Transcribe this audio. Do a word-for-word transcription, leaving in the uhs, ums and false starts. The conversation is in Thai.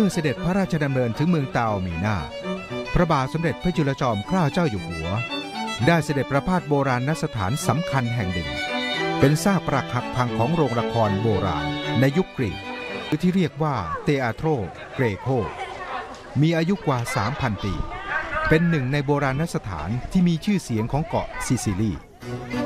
มื่อเสด็จพระราชดำเนินถึงเมืองตาอมีนาพระบาทสมเด็จพระจุลจอมเกล้าเจ้าอยู่หัวได้เสด็จประพาสโบราณสถานสำคัญแห่งหนึ่งเป็นซากปรักหักพังของโรงละครโบราณในยุคกรีกหรือที่เรียกว่าเตอาโตรเกรโคมีอายุกว่า สามพัน ปีเป็นหนึ่งในโบราณสถานที่มีชื่อเสียงของเกาะซิซิลี